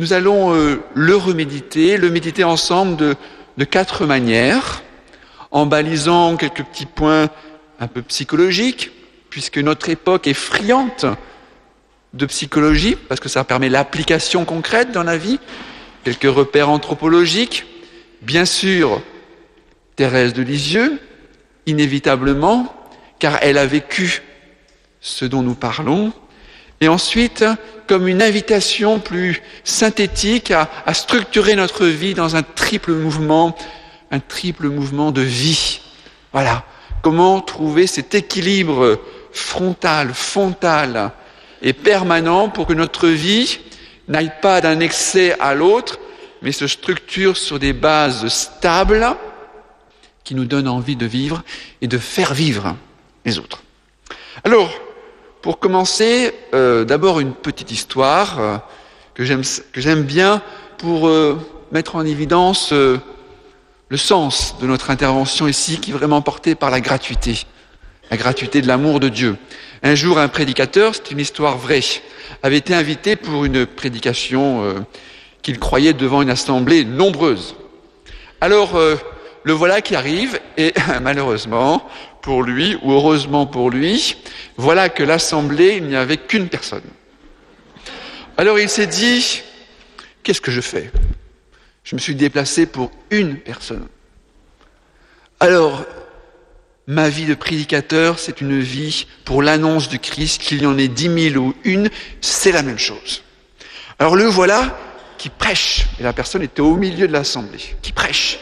nous allons le méditer ensemble de 4 manières, en balisant quelques petits points un peu psychologiques, puisque notre époque est friande de psychologie, parce que ça permet l'application concrète dans la vie, quelques repères anthropologiques, bien sûr Thérèse de Lisieux, inévitablement, car elle a vécu ce dont nous parlons, et ensuite comme une invitation plus synthétique à structurer notre vie dans un triple mouvement de vie. Voilà, comment trouver cet équilibre frontal et permanent pour que notre vie n'aille pas d'un excès à l'autre, mais se structure sur des bases stables qui nous donnent envie de vivre et de faire vivre les autres. Alors, pour commencer, d'abord une petite histoire que j'aime bien pour mettre en évidence le sens de notre intervention ici, qui est vraiment porté par la gratuité de l'amour de Dieu. Un jour, un prédicateur, c'est une histoire vraie, avait été invité pour une prédication qu'il croyait devant une assemblée nombreuse. Alors, le voilà qui arrive, et malheureusement pour lui, ou heureusement pour lui, voilà que l'assemblée, il n'y avait qu'une personne. Alors il s'est dit, qu'est-ce que je fais ? Je me suis déplacé pour une personne. Alors, ma vie de prédicateur, c'est une vie pour l'annonce du Christ, qu'il y en ait 10 000 ou une, c'est la même chose. Alors le voilà qui prêche, et la personne était au milieu de l'assemblée, qui prêche,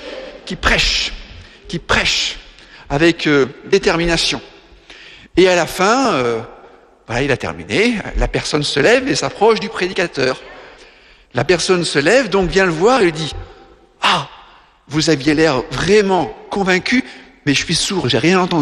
avec détermination. Et à la fin, il a terminé, la personne se lève et s'approche du prédicateur. La personne se lève, donc vient le voir et lui dit « Ah, vous aviez l'air vraiment convaincu, mais je suis sourd, j'ai rien entendu. »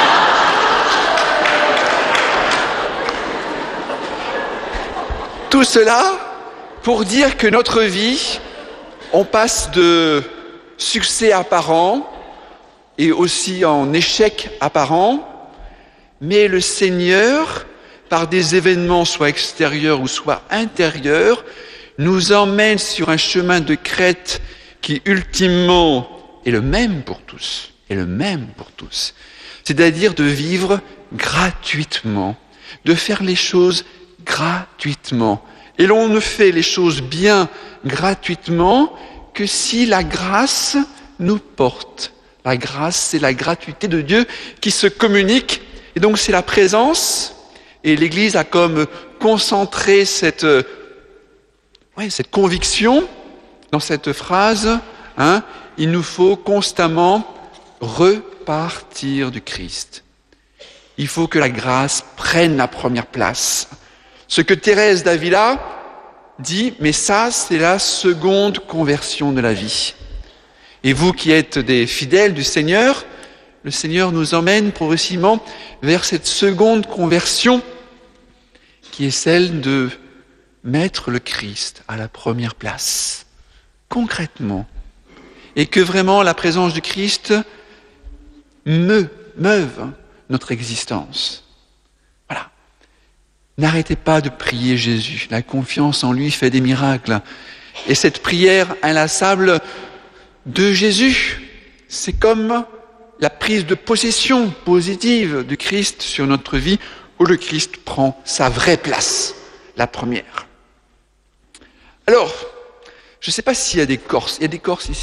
Tout cela pour dire que notre vie, on passe de succès apparent et aussi en échec apparent, mais le Seigneur, par des événements soit extérieurs ou soit intérieurs, nous emmène sur un chemin de crête qui ultimement est le même pour tous, c'est-à-dire de vivre gratuitement, de faire les choses gratuitement. Et l'on ne fait les choses bien gratuitement que si la grâce nous porte. La grâce, c'est la gratuité de Dieu qui se communique. Et donc c'est la présence. Et l'Église a comme concentré cette conviction dans cette phrase. Il nous faut constamment repartir du Christ. Il faut que la grâce prenne la première place. Ce que Thérèse d'Avila dit, mais ça, c'est la seconde conversion de la vie. Et vous qui êtes des fidèles du Seigneur, le Seigneur nous emmène progressivement vers cette seconde conversion qui est celle de mettre le Christ à la première place, concrètement. Et que vraiment la présence du Christ meuve notre existence. Voilà. N'arrêtez pas de prier Jésus. La confiance en lui fait des miracles. Et cette prière inlassable de Jésus, c'est comme la prise de possession positive du Christ sur notre vie, où le Christ prend sa vraie place, la première. Alors, je ne sais pas s'il y a des Corses. Il y a des Corses ici ?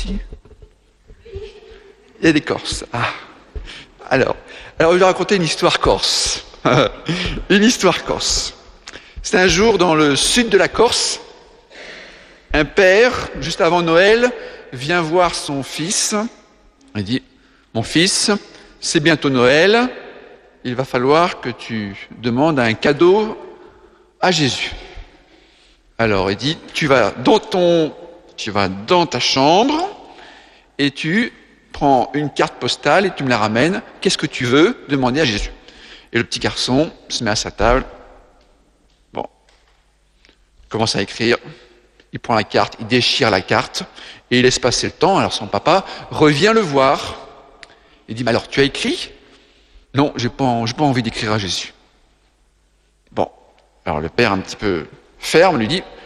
Il y a des Corses. Ah. Alors, je vais raconter une histoire corse. Une histoire corse. C'est un jour dans le sud de la Corse, un père, juste avant Noël, vient voir son fils. Il dit, mon fils, c'est bientôt Noël, il va falloir que tu demandes un cadeau à Jésus. Alors il dit, tu vas dans ta chambre et tu prends une carte postale et tu me la ramènes. Qu'est-ce que tu veux demander à Jésus ? Et le petit garçon se met à sa table. Bon, il commence à écrire. Il prend la carte, il déchire la carte et il laisse passer le temps. Alors son papa revient le voir. Il dit, mais alors tu as écrit ? Non, j'ai pas envie d'écrire à Jésus. Bon, alors le père un petit peu ferme lui dit,